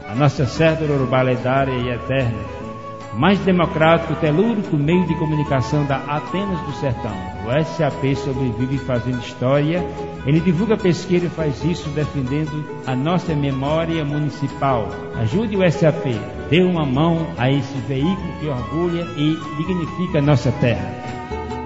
a nossa cédula urbana lendária e eterna, mais democrático, telúrico meio de comunicação da Atenas do Sertão. O SAP sobrevive fazendo história, ele divulga pesquisa e faz isso defendendo a nossa memória municipal. Ajude o SAP, dê uma mão a esse veículo que orgulha e dignifica a nossa terra.